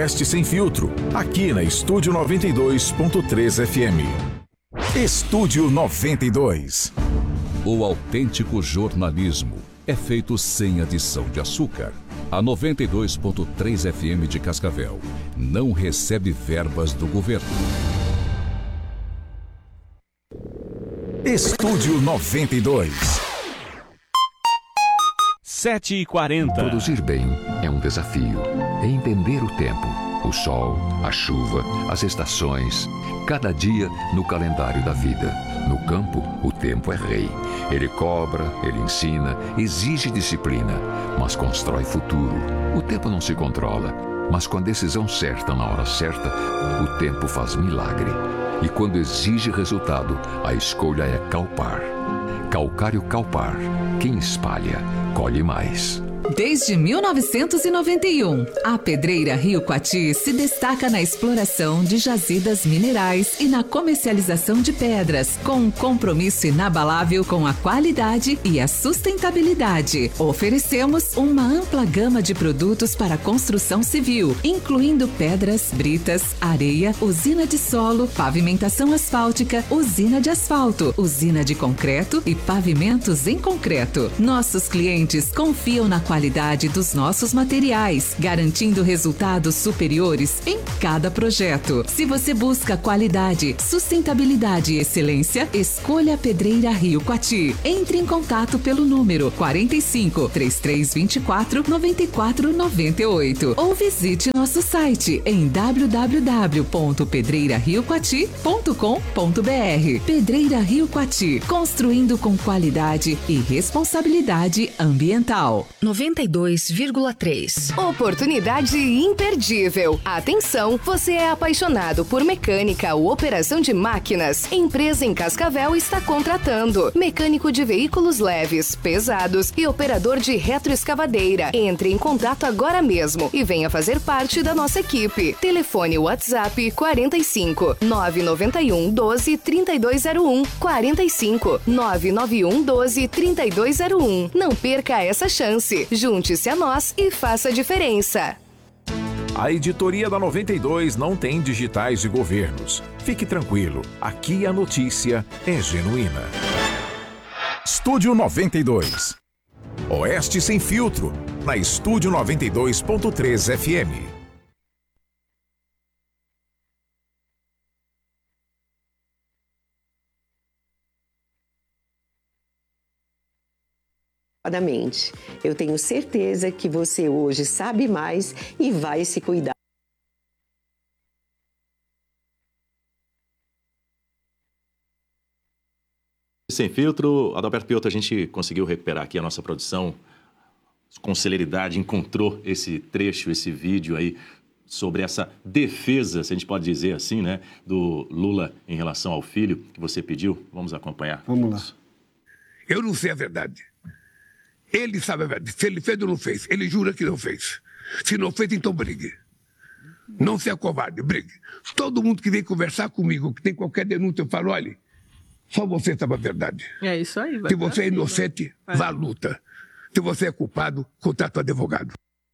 Oeste Sem Filtro, aqui na Estúdio 92.3 FM. Estúdio 92. O autêntico jornalismo é feito sem adição de açúcar. A 92.3 FM de Cascavel não recebe verbas do governo. Estúdio 92. 7h40. Produzir bem é um desafio. É entender o tempo, o sol, a chuva, as estações, cada dia no calendário da vida. No campo, o tempo é rei. Ele cobra, ele ensina, exige disciplina, mas constrói futuro. O tempo não se controla, mas com a decisão certa na hora certa, o tempo faz milagre. E quando exige resultado, a escolha é Calpar. Calcário Calpar. Quem espalha, colhe mais. Desde 1991, a Pedreira Rio Coati se destaca na exploração de jazidas minerais e na comercialização de pedras, com um compromisso inabalável com a qualidade e a sustentabilidade. Oferecemos uma ampla gama de produtos para construção civil, incluindo pedras, britas, areia, usina de solo, pavimentação asfáltica, usina de asfalto, usina de concreto e pavimentos em concreto. Nossos clientes confiam na qualidade dos nossos materiais, garantindo resultados superiores em cada projeto. Se você busca qualidade, sustentabilidade e excelência, escolha a Pedreira Rio Coati. Entre em contato pelo número 45 3324 9498 ou visite nosso site em www.pedreirariocoati.com.br. Pedreira Rio Coati, construindo com qualidade e responsabilidade ambiental. 92,3. Oportunidade imperdível. Atenção, você é apaixonado por mecânica ou operação de máquinas? Empresa em Cascavel está contratando mecânico de veículos leves, pesados e operador de retroescavadeira. Entre em contato agora mesmo e venha fazer parte da nossa equipe. Telefone WhatsApp 45 991 12 3201 45 991 12 3201. Não perca essa chance. Junte-se a nós e faça a diferença. A editoria da 92 não tem digitais de governos. Fique tranquilo, aqui a notícia é genuína. Estúdio 92. Oeste Sem Filtro, na Estúdio 92.3 FM. Eu tenho certeza que você hoje sabe mais e vai se cuidar. Sem Filtro, Adalberto Piotto, a gente conseguiu recuperar aqui a nossa produção com celeridade, encontrou esse trecho, esse vídeo aí sobre essa defesa, se a gente pode dizer assim, né, do Lula em relação ao filho que você pediu. Vamos acompanhar. Vamos lá. Eu não sei a verdade. Ele sabe a verdade. Se ele fez ou não fez, ele jura que não fez. Se não fez, então brigue. Não seja covarde, brigue. Todo mundo que vem conversar comigo, que tem qualquer denúncia, eu falo, olha, só você sabe a verdade. É isso aí. Se você é inocente, vá à luta. Se você é culpado, contrata um advogado.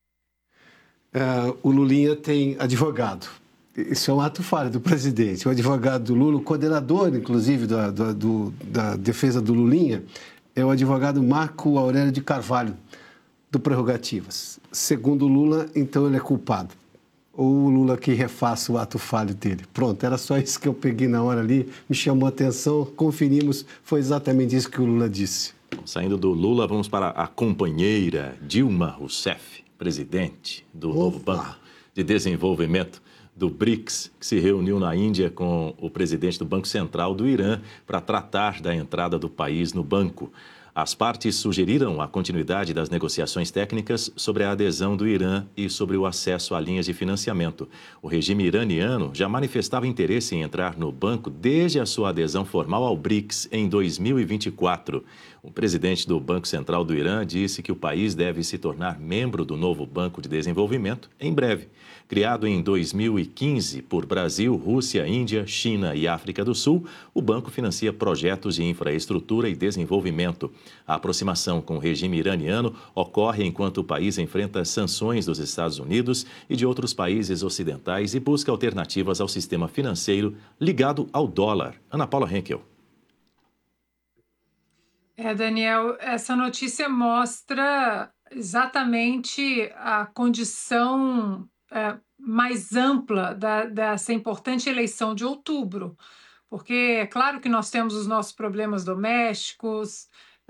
O Lulinha tem advogado. Isso é um ato falho do presidente. O advogado do Lula, o coordenador, inclusive, da defesa do Lulinha, é o advogado Marco Aurélio de Carvalho, do Prerrogativas. Segundo o Lula, então ele é culpado. Ou o Lula que refaça o ato falho dele. Pronto, era só isso que eu peguei na hora ali, me chamou a atenção, conferimos, foi exatamente isso que o Lula disse. Saindo do Lula, vamos para a companheira Dilma Rousseff, presidente do novo Banco de Desenvolvimento do BRICS, que se reuniu na Índia com o presidente do Banco Central do Irã para tratar da entrada do país no banco. As partes sugeriram a continuidade das negociações técnicas sobre a adesão do Irã e sobre o acesso a linhas de financiamento. O regime iraniano já manifestava interesse em entrar no banco desde a sua adesão formal ao BRICS em 2024. O presidente do Banco Central do Irã disse que o país deve se tornar membro do novo Banco de Desenvolvimento em breve. Criado em 2015 por Brasil, Rússia, Índia, China e África do Sul, o banco financia projetos de infraestrutura e desenvolvimento. A aproximação com o regime iraniano ocorre enquanto o país enfrenta sanções dos Estados Unidos e de outros países ocidentais e busca alternativas ao sistema financeiro ligado ao dólar. Ana Paula Henkel. Daniel, essa notícia mostra exatamente a condição mais ampla dessa importante eleição de outubro, porque é claro que nós temos os nossos problemas domésticos,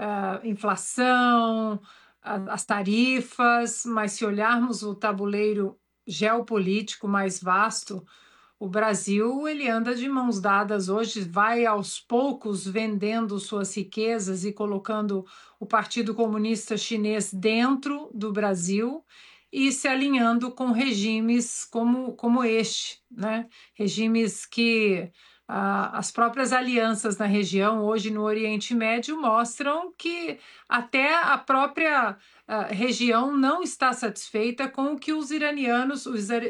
inflação, as tarifas, mas se olharmos o tabuleiro geopolítico mais vasto, o Brasil ele anda de mãos dadas hoje, vai aos poucos vendendo suas riquezas e colocando o Partido Comunista Chinês dentro do Brasil e se alinhando com regimes como este, né? Regimes que as próprias alianças na região, hoje no Oriente Médio, mostram que até a própria região não está satisfeita com o que os iranianos,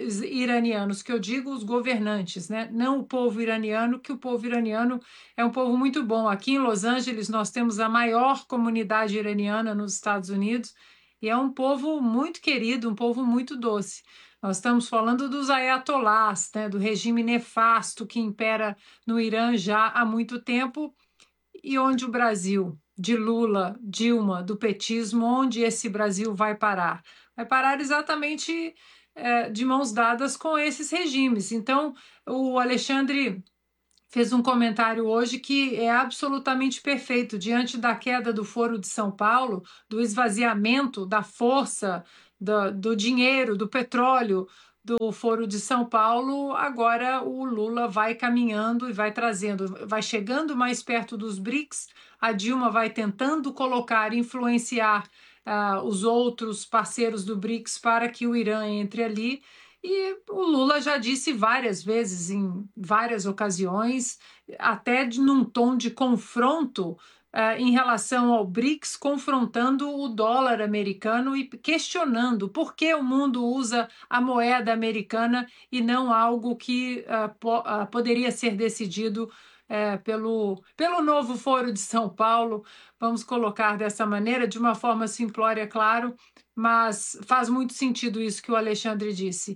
que eu digo os governantes, né? Não o povo iraniano, que o povo iraniano é um povo muito bom. Aqui em Los Angeles nós temos a maior comunidade iraniana nos Estados Unidos e é um povo muito querido, um povo muito doce. Nós estamos falando dos ayatolás, né, do regime nefasto que impera no Irã já há muito tempo, e onde o Brasil, de Lula, Dilma, do petismo, onde esse Brasil vai parar? Vai parar exatamente de mãos dadas com esses regimes. Então, o Alexandre fez um comentário hoje que é absolutamente perfeito. Diante da queda do Foro de São Paulo, do esvaziamento da força, do dinheiro, do petróleo do Foro de São Paulo, agora o Lula vai caminhando e vai trazendo, vai chegando mais perto dos BRICS, a Dilma vai tentando influenciar os outros parceiros do BRICS para que o Irã entre ali, e o Lula já disse várias vezes, em várias ocasiões, até num tom de confronto, em relação ao BRICS, confrontando o dólar americano e questionando por que o mundo usa a moeda americana e não algo que poderia ser decidido pelo novo Foro de São Paulo, vamos colocar dessa maneira, de uma forma simplória, claro, mas faz muito sentido isso que o Alexandre disse.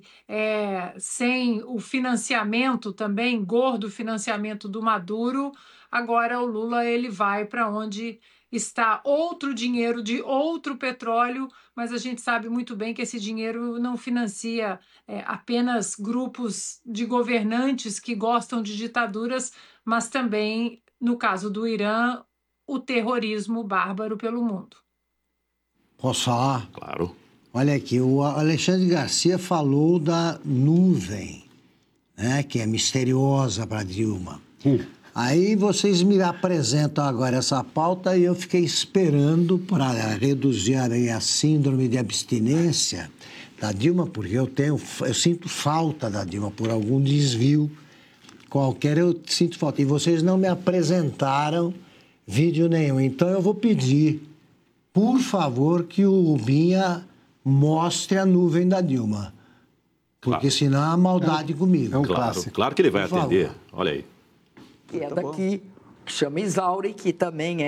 Sem o financiamento também, gordo financiamento do Maduro, agora o Lula ele vai para onde está outro dinheiro de outro petróleo, mas a gente sabe muito bem que esse dinheiro não financia apenas grupos de governantes que gostam de ditaduras, mas também, no caso do Irã, o terrorismo bárbaro pelo mundo. Posso falar? Claro. Olha aqui, o Alexandre Garcia falou da nuvem, né, que é misteriosa para Dilma. Aí vocês me apresentam agora essa pauta e eu fiquei esperando para reduzir a síndrome de abstinência da Dilma, porque eu sinto falta da Dilma por algum desvio qualquer, eu sinto falta. E vocês não me apresentaram vídeo nenhum. Então eu vou pedir, por favor, que o Binha mostre a nuvem da Dilma. Porque senão é uma maldade comigo. É um clássico. Claro que ele vai atender. Olha aí. Que é daqui, que chama Isauri, que também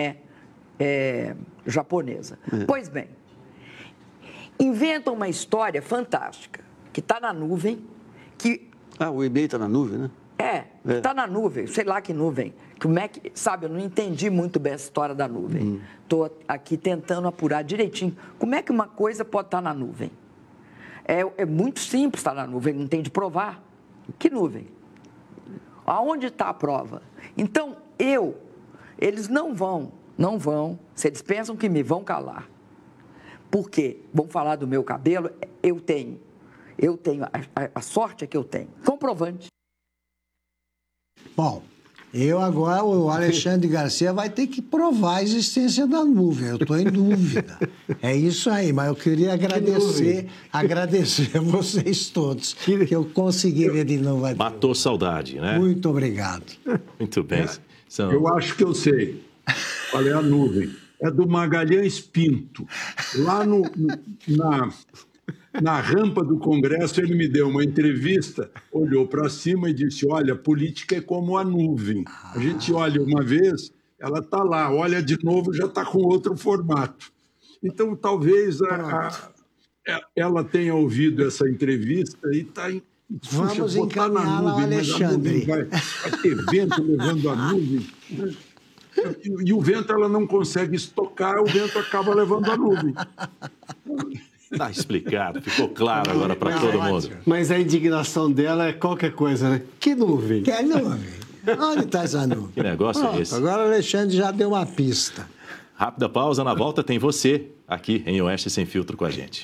é japonesa. Pois bem, inventam uma história fantástica, que está na nuvem, que... o e-mail está na nuvem, né? Está na nuvem, sei lá que nuvem. Como é que, sabe, eu não entendi muito bem essa história da nuvem. Estou aqui tentando apurar direitinho. Como é que uma coisa pode estar na nuvem? É muito simples estar na nuvem, não tem de provar. Que nuvem? Aonde está a prova? Então, eles não vão, se eles pensam que me vão calar. Por quê? Vão falar do meu cabelo? Eu tenho, a sorte é que eu tenho. Comprovante. Bom, agora, o Alexandre Garcia vai ter que provar a existência da nuvem. Eu estou em dúvida. É isso aí, mas eu queria agradecer a vocês todos, que eu consegui ver de novo. Matou saudade, né? Muito obrigado. Muito bem. Eu acho que eu sei qual é a nuvem. É do Magalhães Pinto. Lá na rampa do Congresso, ele me deu uma entrevista, olhou para cima e disse, olha, política é como a nuvem. A gente olha uma vez ela está lá, olha de novo, já está com outro formato. Então, talvez ela tenha ouvido essa entrevista e está... Vamos encaminhá-la ao Alexandre. Vai ter vento levando a nuvem... E o vento ela não consegue estocar, o vento acaba levando a nuvem. Está explicado, ficou claro agora para todo mundo. Mas a indignação dela é qualquer coisa, né? Que nuvem? Que nuvem? Onde está essa nuvem? Que negócio é esse? Agora o Alexandre já deu uma pista. Rápida pausa, na volta tem você aqui em Oeste Sem Filtro com a gente.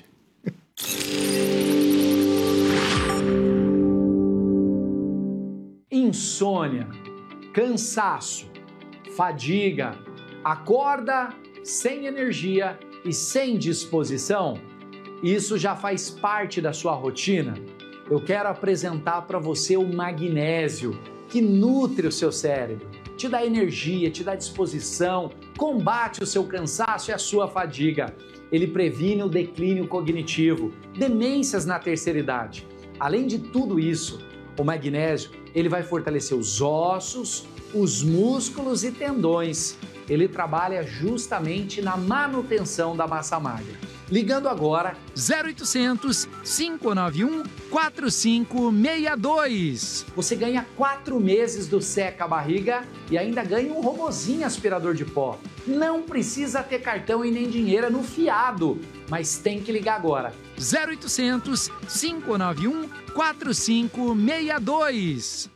Insônia, cansaço, fadiga, acorda sem energia e sem disposição? Isso já faz parte da sua rotina? Eu quero apresentar para você o magnésio, que nutre o seu cérebro, te dá energia, te dá disposição, combate o seu cansaço e a sua fadiga. Ele previne o declínio cognitivo, demências na terceira idade. Além de tudo isso, o magnésio ele vai fortalecer os ossos, os músculos e tendões. Ele trabalha justamente na manutenção da massa magra. Ligando agora 0800 591 4562. Você ganha 4 meses do Seca Barriga e ainda ganha um robozinho aspirador de pó. Não precisa ter cartão e nem dinheiro no fiado, mas tem que ligar agora. 0800 591 4562.